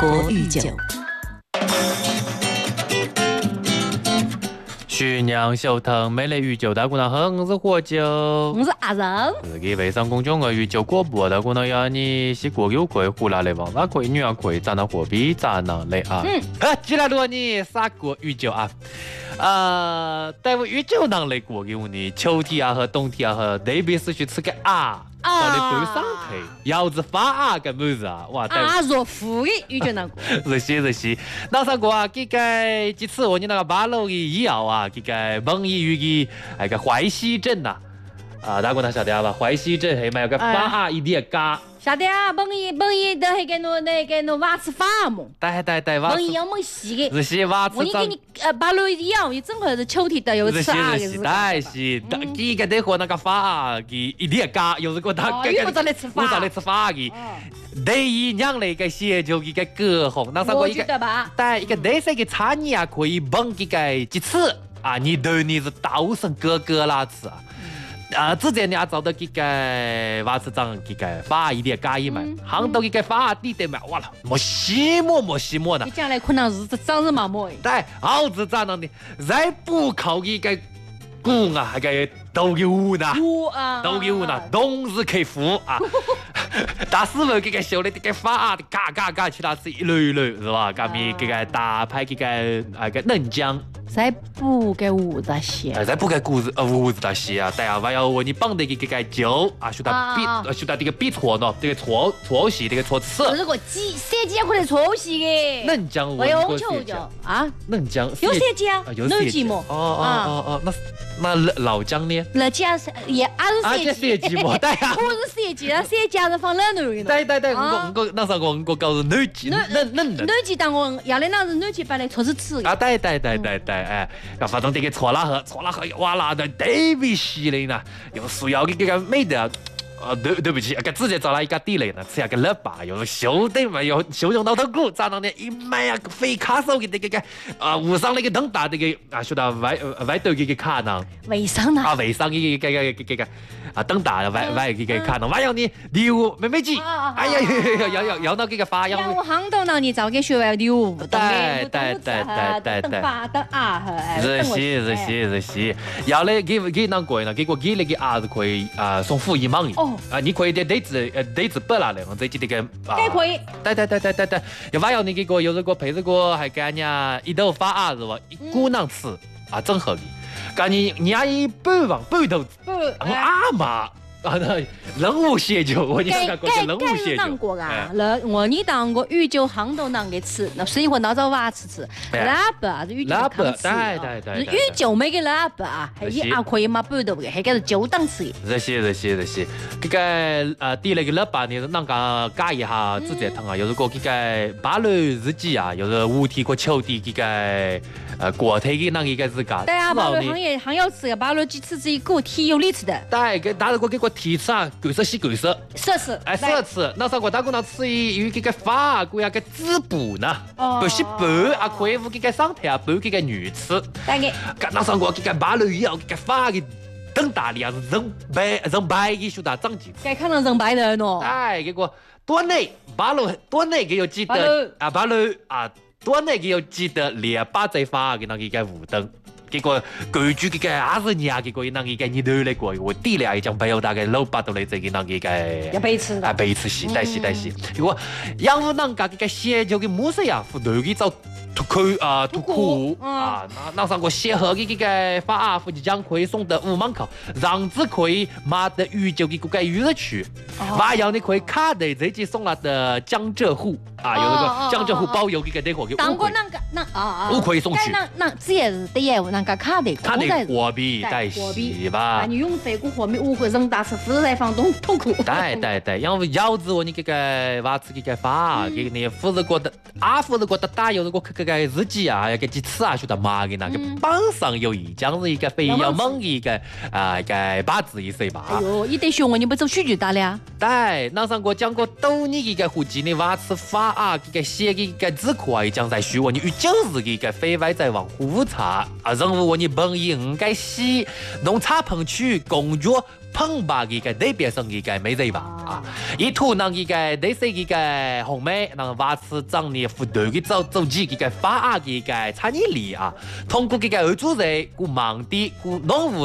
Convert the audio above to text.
国语酒。 徐娘小腾美丽御酒，大姑娘好，我是火酒， 我是阿仁。 自己微信公众号御酒广播，大姑娘要你是国有贵，湖南来往，那可以女儿可以，咱那货币咱那来啊。既然如你啥国御酒啊？但我御酒能来过给我呢，秋天啊和冬天啊和特别是去吃个到你半上头，腰子发个么子啊，哇！ 若富的御酒能过。 是，那啥个啊？这个这次我你那个八路的医药啊，这个蒙医院的那个淮西镇呐，大家晓得吧？淮西镇还有个发一点加。 晓得啊，蒙医都系给侬挖吃发么？ 对， 蒙医要蒙细的。 是挖吃。 我给你八路一样，正好是秋天的有吃啊， 是，这个得和那个发的一点加，有时候他我找来吃发， 我找来吃发的。第一样那个些就一个隔红，那啥个一个，对一个第三个产业可以蒙这个几次啊，你对你是稻盛哥哥啦吃之前你也找到这个瓦市长这个发一点加一买，杭州这个发地的买，哇了，没西莫呢。 你将来可能是长日麻木的。 对，好是这样的，再不靠这个股啊，那个都给我呢，冬日客户啊。大师傅这个修的这个发的嘎，其他是一类是吧？咱们这个大牌这个那个嫩姜。 再补个五子些， 再补个五子些啊！对啊，还要我你绑的这个酒啊，学到这个笔错呢，这个错戏，这个错词。 这个设计也可能错戏的。 嫩姜我有求啊， 嫩姜有设计啊，有设计么？ 哦，那老姜呢？ 老姜也是设计么？对啊， 不是设计，设计是放冷头的。 对，我那啥我搞是嫩鸡，嫩鸡当我原来那是嫩鸡把来错是吃的。 啊，对。哎，反正这个错了后，哇啦的特别细的呢，用塑料给这个美的，对不起，直接找了一个地雷呢，吃下个肋巴，用修的嘛，用修用到头骨，咋弄呢？一买啊，飞卡手的这个无上那个灯大这个说到外头这个卡呢， 卫生呢？ 卫生这个灯大外这个卡呢，还要你留妹妹鸡，哎呀，要到这个发样。 我杭州呢，你早给学完留， 对，是，要嘞给那个呢，给那个儿子可以送福一mạng的，你可以的地址本来我这几个可以。 对，要不要你这个有这个配这个还干呀一头发儿子一股囊吃正合理。干你阿姨半头子，嘛人物写酒，我你看过人物写酒。 过啊，我你当过御酒杭州能给吃，那所以我拿着娃吃，喇叭是御酒可吃， 对， 御酒没给喇叭还也可以嘛半头的，还给是酒当吃的。 这些，这个第那个喇叭呢，啷个改一下直接烫啊？有如果这个八路日记啊，有是五天和秋天这个国体的那一个自家。 对啊，八路行要吃的，八路几次只一个体有力吃的。 对，打如果给我提吃贵色， 奢侈，那啥我打过那吃有这个法国个滋补呢，不是补可以这个上台补这个女吃。那啥我这个八路以后这个法的灯大里是人白的，说他长几次。 该看到人白的喏。 哎，结果多内八路多内给有记得八路多内给有记得列巴在法的那个雾灯。结果根据这个20年，结果那个你都来过，我地里一张朋友大概老八都来这个那个要背吃是，但是，如果养父人家这个写就跟木色呀，不头给找图库那上个写好的这个法夫将可以送的5万块，让子可以买的鱼就给这个娱乐区，还有你可以卡的这己送了的江浙沪有那个江浙沪包邮这个得货给当过那 5可以送去， 那这也是对呀，那个卡的货币带是吧？ 你用这个货币5个人打吃负债房东痛苦。 对，因为要子我你这个娃子这个法，给你富士国的打有这个这个日记要给几次说到嘛的那个榜上有一将是一个非要猛一个一个八字一岁吧。 哎呦，你得学我，你不走许久大了。 对，那上我讲过逗你一个户籍的娃子法这个写的一个字库一讲在学我你与就是一个非外在往胡查任务我你本意应该洗农茶棚区工作澎湃嘅代表性嘅美食吧啊，以土能嘅类似嘅红梅，能维持当年富豆嘅走起嘅发芽嘅产业链啊，通过嘅合作社、古忙地、古农户。